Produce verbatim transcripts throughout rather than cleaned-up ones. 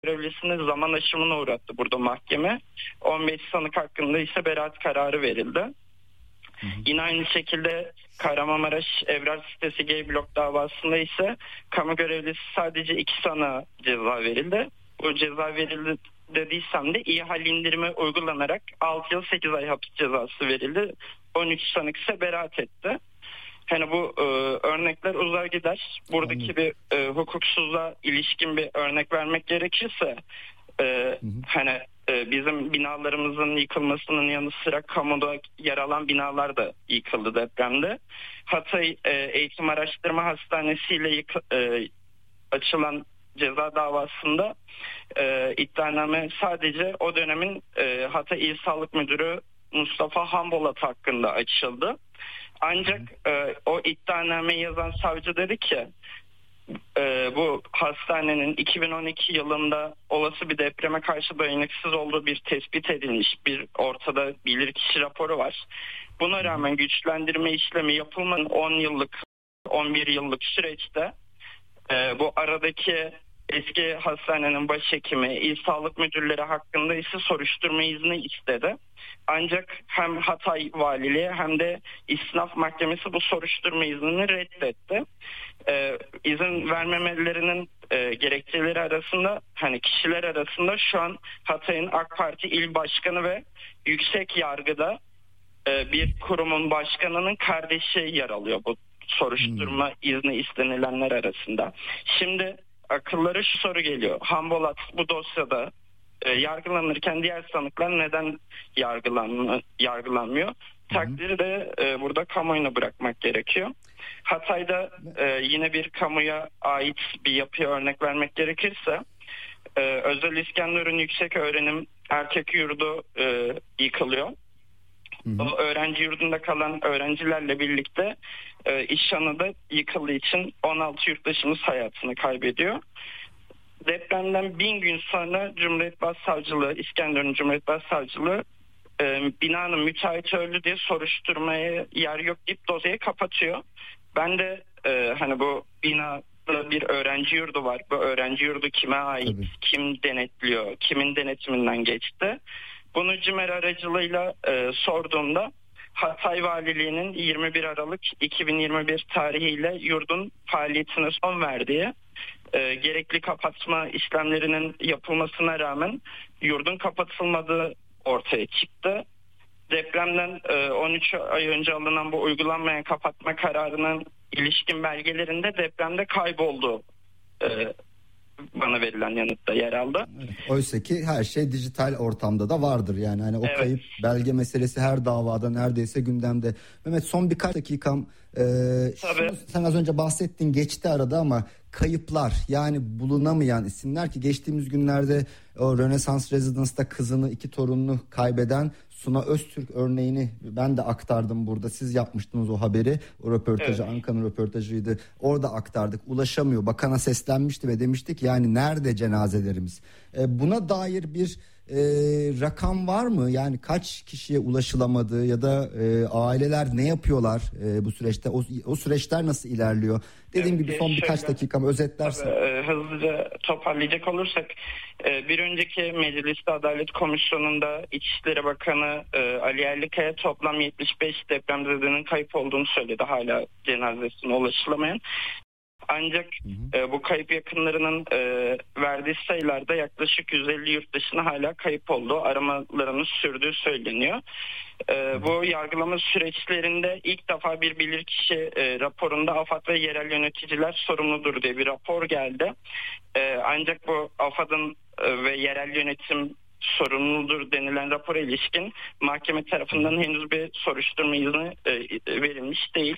görevlisini zaman aşımına uğrattı burada mahkeme. on beş sanık hakkında ise beraat kararı verildi. Hı hı. Yine aynı şekilde Kahramanmaraş Evrar sitesi G blok davasında ise kamu görevlisi sadece iki sanığa ceza verildi. Bu ceza verildi dediysem de iyi hal indirimi uygulanarak altı yıl sekiz ay hapis cezası verildi. on üç sanık ise beraat etti. Hani bu e, örnekler uzar gider. Buradaki Anladım. bir e, hukuksuzluğa ilişkin bir örnek vermek gerekirse e, hı hı. hani e, bizim binalarımızın yıkılmasının yanı sıra kamuda yer alan binalar da yıkıldı depremde. Hatay e, Eğitim Araştırma Hastanesi ile yık- e, açılan ceza davasında e, iddianame sadece o dönemin e, Hatay İl Sağlık Müdürü Mustafa Hambolat hakkında açıldı. Ancak e, o iddianameyi yazan savcı dedi ki e, bu hastanenin iki bin on iki yılında olası bir depreme karşı dayanıksız olduğu bir tespit edilmiş, bir ortada bilirkişi raporu var. Buna rağmen güçlendirme işlemi yapılmanın on yıllık, on bir yıllık süreçte e, bu aradaki eski hastanenin başhekimi, il sağlık müdürleri hakkında ise soruşturma izni istedi. Ancak hem Hatay Valiliği hem de İstinaf Mahkemesi bu soruşturma iznini reddetti. Ee, izin vermemelerinin e, gerekçeleri arasında, hani kişiler arasında şu an Hatay'ın AK Parti İl Başkanı ve yüksek yargıda e, bir kurumun başkanının kardeşi yer alıyor bu soruşturma hmm. izni istenilenler arasında. Şimdi akıllara şu soru geliyor. Hambolat bu dosyada e, yargılanırken diğer sanıklar neden yargılanma, yargılanmıyor? Hı-hı. Takdiri de e, burada kamuoyuna bırakmak gerekiyor. Hatay'da e, yine bir kamuya ait bir yapıya örnek vermek gerekirse e, Özel İskenderun Yüksek Öğrenim Erkek Yurdu e, yıkılıyor. Hı-hı. O öğrenci yurdunda kalan öğrencilerle birlikte e, İşhanı'da yıkıldığı için on altı yurttaşımız hayatını kaybediyor. Depremden bin gün sonra Cumhuriyet Başsavcılığı, İskenderun Cumhuriyet Başsavcılığı e, binanın müteahhiti öldü diye soruşturmaya yer yok deyip dosyayı kapatıyor. Ben de e, hani bu binada bir öğrenci yurdu var. Bu öğrenci yurdu kime ait, Tabii. kim denetliyor, kimin denetiminden geçti? Bunu CİMER aracılığıyla e, sorduğumda Hatay Valiliği'nin yirmi bir Aralık iki bin yirmi bir tarihiyle yurdun faaliyetine son verdiği, e, gerekli kapatma işlemlerinin yapılmasına rağmen yurdun kapatılmadığı ortaya çıktı. Depremden e, on üç ay önce alınan bu uygulanmayan kapatma kararının ilişkin belgelerinde depremde kayboldu e, bana verilen yanıtta yer aldı. Oysa ki her şey dijital ortamda da vardır yani hani o evet. kayıp belge meselesi her davada neredeyse gündemde. Mehmet son birkaç dakikam e, şunu, sen az önce bahsettin geçti arada ama kayıplar yani bulunamayan isimler ki geçtiğimiz günlerde o Rönesans Residence'da kızını iki torununu kaybeden Suna Öztürk örneğini ben de aktardım burada. Siz yapmıştınız o haberi. O röportajı, evet. Anka'nın röportajıydı. Orada aktardık. Ulaşamıyor. Bakana seslenmişti ve demiştik yani nerede cenazelerimiz? E, buna dair bir e, rakam var mı? Yani kaç kişiye ulaşılamadı ya da e, aileler ne yapıyorlar e, bu süreçte? O, o süreçler nasıl ilerliyor? Dediğim evet, gibi son birkaç şöyle, dakikamı özetlersen. Tabii, e, hızlıca toparlayacak olursak e, bir önceki Mecliste Adalet Komisyonu'nda İçişleri Bakanı e, Ali Yerlikaya toplam yetmiş beş depremzedenin kayıp olduğunu söyledi. Hala cenazesine ulaşılamayan. Ancak hı hı. E, bu kayıp yakınlarının e, verdiği sayılarda yaklaşık yüz elli yurttaşının hala kayıp olduğu, aramalarının sürdüğü söyleniyor. E, bu yargılama süreçlerinde ilk defa bir bilirkişi e, raporunda AFAD ve yerel yöneticiler sorumludur diye bir rapor geldi. E, ancak bu AFAD'ın e, ve yerel yönetim sorumludur denilen rapora ilişkin mahkeme tarafından henüz bir soruşturma izni e, verilmiş değil.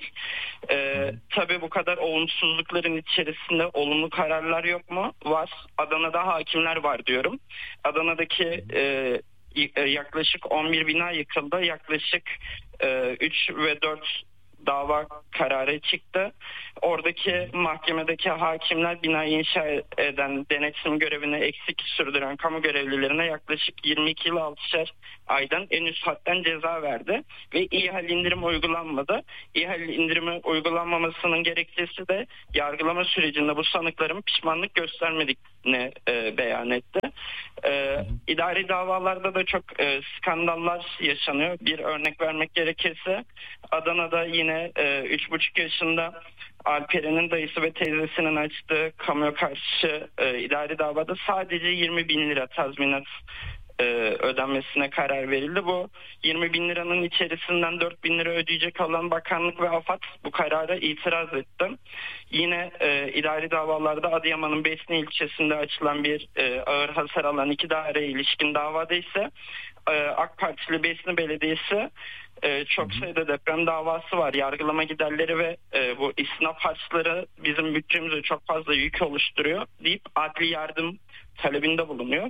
E, tabii bu kadar olumsuzlukların içerisinde olumlu kararlar yok mu? Var. Adana'da hakimler var diyorum. Adana'daki e, yaklaşık on bir bina yıkıldı. Yaklaşık e, üç ve dört dava kararı çıktı. Oradaki mahkemedeki hakimler binayı inşa eden, denetim görevini eksik sürdüren kamu görevlilerine yaklaşık yirmi iki yıl altışar aydan en üst hadden ceza verdi ve ihale indirim uygulanmadı. İhale indirimi uygulanmamasının gerekçesi de yargılama sürecinde bu sanıkların pişmanlık göstermediklerini e, beyan etti. E, idari davalarda da çok e, skandallar yaşanıyor. Bir örnek vermek gerekirse Adana'da yine üç buçuk yaşında Alperen'in dayısı ve teyzesinin açtığı kamuya karşı e, idari davada sadece yirmi bin lira tazminat e, ödenmesine karar verildi. Bu yirmi bin liranın içerisinden dört bin lira ödeyecek olan bakanlık ve AFAD bu karara itiraz etti. Yine e, idari davalarda Adıyaman'ın Besni ilçesinde açılan bir e, ağır hasar alan iki daireye ilişkin davada ise e, AK Partili Besni Belediyesi Ee, çok sayıda deprem davası var. Yargılama giderleri ve e, bu istinaf harçları bizim bütçemize çok fazla yük oluşturuyor deyip adli yardım talebinde bulunuyor.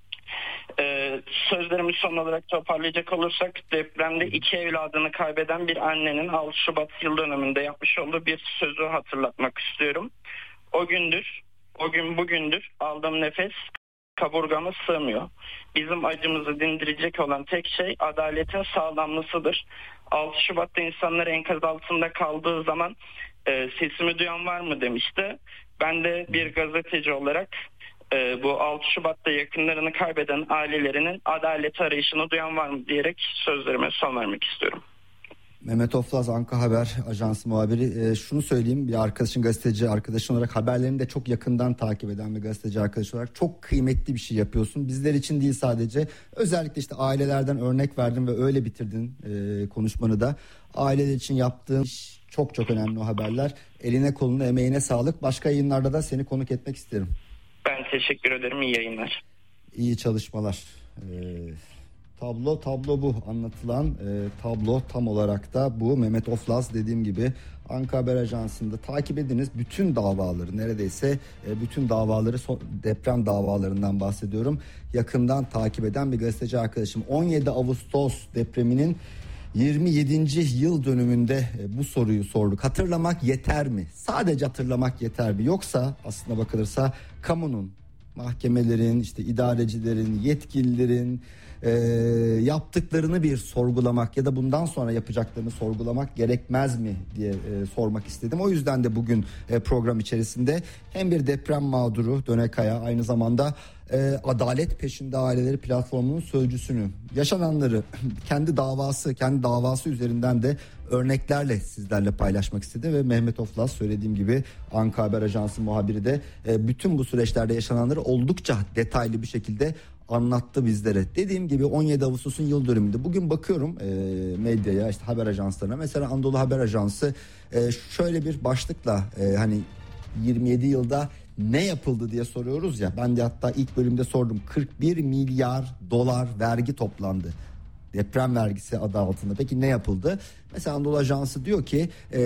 Ee, sözlerimi son olarak toparlayacak olursak, depremde iki evladını kaybeden bir annenin altı Şubat yıl dönümünde yapmış olduğu bir sözü hatırlatmak istiyorum. O gündür, o gün bugündür aldığım nefes kaburgama sığmıyor. Bizim acımızı dindirecek olan tek şey adaletin sağlanmasıdır. altı Şubat'ta insanlar enkaz altında kaldığı zaman e, sesimi duyan var mı demişti. Ben de bir gazeteci olarak e, bu altı Şubat'ta yakınlarını kaybeden ailelerinin adalet arayışını duyan var mı diyerek sözlerime son vermek istiyorum. Mehmet Oflaz, Anka Haber Ajansı muhabiri. E, şunu söyleyeyim, bir arkadaşın, gazeteci arkadaşın olarak haberlerini de çok yakından takip eden bir gazeteci arkadaş olarak çok kıymetli bir şey yapıyorsun. Bizler için değil sadece, özellikle işte ailelerden örnek verdin ve öyle bitirdin e, konuşmanı da. Aileler için yaptığın iş çok çok önemli, o haberler. Eline koluna emeğine sağlık. Başka yayınlarda da seni konuk etmek isterim. Ben teşekkür ederim, iyi yayınlar. İyi çalışmalar. Eee Tablo tablo bu anlatılan e, tablo tam olarak da bu. Mehmet Oflaz, dediğim gibi Anka Haber Ajansı'nda takip ediniz bütün davaları, neredeyse e, bütün davaları, so- deprem davalarından bahsediyorum, yakından takip eden bir gazeteci arkadaşım. on yedi Ağustos depreminin yirmi yedinci yıl dönümünde e, bu soruyu sorduk. Hatırlamak yeter mi? Sadece hatırlamak yeter mi? Yoksa aslına bakılırsa kamunun, mahkemelerin, işte idarecilerin, yetkililerin E, yaptıklarını bir sorgulamak ya da bundan sonra yapacaklarını sorgulamak gerekmez mi diye e, sormak istedim. O yüzden de bugün e, program içerisinde hem bir deprem mağduru Dönekaya, aynı zamanda e, Adalet Peşinde Aileleri platformunun sözcüsünü, yaşananları kendi davası kendi davası üzerinden de örneklerle sizlerle paylaşmak istedim ve Mehmet Oflaz, söylediğim gibi Anka Haber Ajansı muhabiri de e, bütün bu süreçlerde yaşananları oldukça detaylı bir şekilde anlattı bizlere. Dediğim gibi on yedi Ağustos'un yıl dönümünde bugün bakıyorum e, medyaya, işte haber ajanslarına. Mesela Anadolu Haber Ajansı e, şöyle bir başlıkla e, hani yirmi yedi yılda ne yapıldı diye soruyoruz ya. Ben de hatta ilk bölümde sordum. kırk bir milyar dolar vergi toplandı. Deprem vergisi adı altında. Peki ne yapıldı? Mesela Anadolu Ajansı diyor ki e,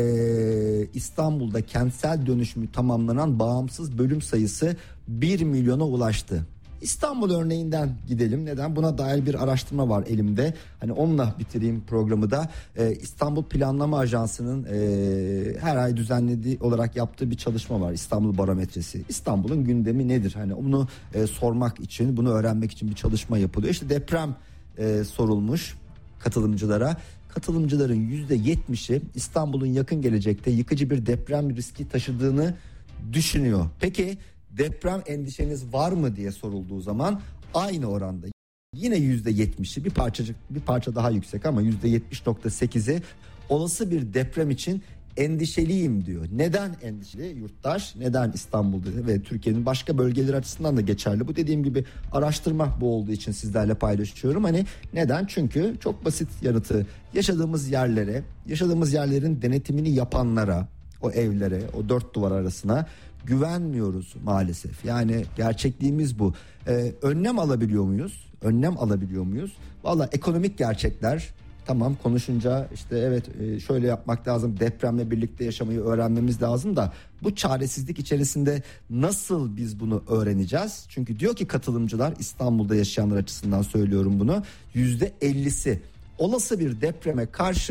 İstanbul'da kentsel dönüşümü tamamlanan bağımsız bölüm sayısı bir milyona ulaştı. İstanbul örneğinden gidelim. Neden? Buna dair bir araştırma var elimde. Hani onunla bitireyim programı da. Ee, İstanbul Planlama Ajansı'nın e, her ay düzenlediği olarak yaptığı bir çalışma var. İstanbul Barometresi. İstanbul'un gündemi nedir? Hani onu e, sormak için, bunu öğrenmek için bir çalışma yapılıyor. İşte deprem e, sorulmuş katılımcılara. Katılımcıların yüzde yetmişi İstanbul'un yakın gelecekte yıkıcı bir deprem riski taşıdığını düşünüyor. Peki deprem endişeniz var mı diye sorulduğu zaman aynı oranda yine yüzde yetmişi, bir parçacık bir parça daha yüksek ama yüzde yetmiş nokta sekizi olası bir deprem için endişeliyim diyor. Neden endişeli yurttaş? Neden İstanbul'da ve Türkiye'nin başka bölgeleri açısından da geçerli? Bu dediğim gibi araştırma bu olduğu için sizlerle paylaşıyorum. Hani neden? Çünkü çok basit yanıtı, yaşadığımız yerlere, yaşadığımız yerlerin denetimini yapanlara, o evlere, o dört duvar arasına güvenmiyoruz maalesef. Yani gerçekliğimiz bu. Ee, önlem alabiliyor muyuz? Önlem alabiliyor muyuz? Valla ekonomik gerçekler, tamam, konuşunca işte evet şöyle yapmak lazım, depremle birlikte yaşamayı öğrenmemiz lazım da bu çaresizlik içerisinde nasıl biz bunu öğreneceğiz? Çünkü diyor ki katılımcılar, İstanbul'da yaşayanlar açısından söylüyorum bunu, yüzde ellisi olası bir depreme karşı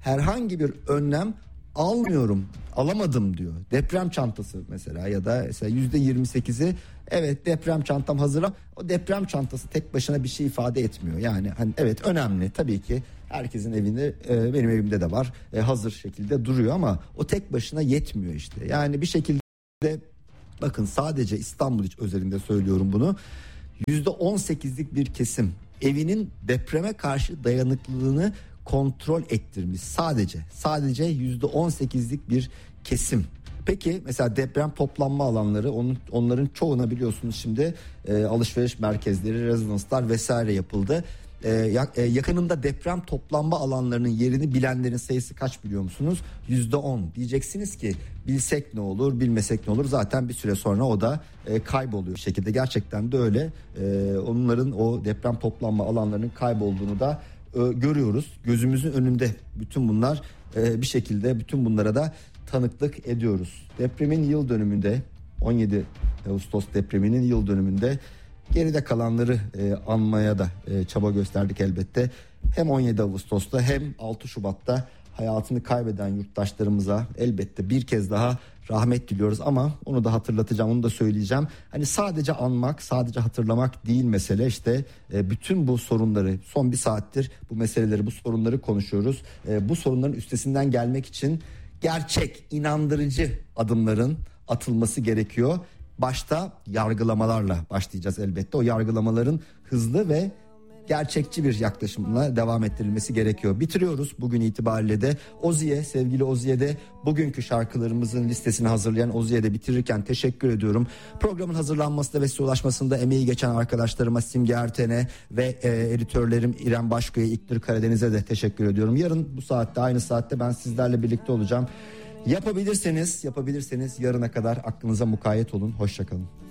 herhangi bir önlem almıyorum, alamadım diyor. Deprem çantası mesela ya da mesela yüzde yirmi sekizi evet deprem çantam hazır ama o deprem çantası tek başına bir şey ifade etmiyor. Yani hani evet önemli tabii ki, herkesin evinde, e, benim evimde de var, e, hazır şekilde duruyor ama o tek başına yetmiyor işte. Yani bir şekilde bakın, sadece İstanbul iç özelinde söylüyorum bunu, yüzde on sekizlik bir kesim evinin depreme karşı dayanıklılığını kontrol ettirmiş. Sadece sadece yüzde on sekizlik bir kesim. Peki mesela deprem toplanma alanları, onun, onların çoğuna biliyorsunuz şimdi e, alışveriş merkezleri, rezidanslar vesaire yapıldı. E, yakınında deprem toplanma alanlarının yerini bilenlerin sayısı kaç biliyor musunuz? yüzde on. Diyeceksiniz ki bilsek ne olur, bilmesek ne olur, zaten bir süre sonra o da e, kayboluyor bir şekilde. Gerçekten de öyle. E, onların o deprem toplanma alanlarının kaybolduğunu da e, görüyoruz. Gözümüzün önünde bütün bunlar, e, bir şekilde bütün bunlara da tanıklık ediyoruz. Depremin yıl dönümünde, on yedi Ağustos depreminin yıl dönümünde geride kalanları e, anmaya da e, çaba gösterdik elbette. Hem on yedi Ağustos'ta hem altı Şubat'ta hayatını kaybeden yurttaşlarımıza elbette bir kez daha rahmet diliyoruz ama onu da hatırlatacağım, onu da söyleyeceğim. Hani sadece anmak, sadece hatırlamak değil mesele. İşte e, bütün bu sorunları, son bir saattir bu meseleleri, bu sorunları konuşuyoruz. E, bu sorunların üstesinden gelmek için gerçek, inandırıcı adımların atılması gerekiyor. Başta yargılamalarla başlayacağız elbette. O yargılamaların hızlı ve gerçekçi bir yaklaşımla devam ettirilmesi gerekiyor. Bitiriyoruz bugün itibariyle de. Ozi'ye, sevgili Ozi'ye de, bugünkü şarkılarımızın listesini hazırlayan Ozi'ye de bitirirken teşekkür ediyorum. Programın hazırlanmasında ve size ulaşmasında emeği geçen arkadaşlarıma, Simge Erten'e ve e, editörlerim İrem Başkaya, İknur Karadeniz'e de teşekkür ediyorum. Yarın bu saatte, aynı saatte ben sizlerle birlikte olacağım. Yapabilirseniz, yapabilirseniz yarına kadar aklınıza mukayyet olun. Hoşça kalın.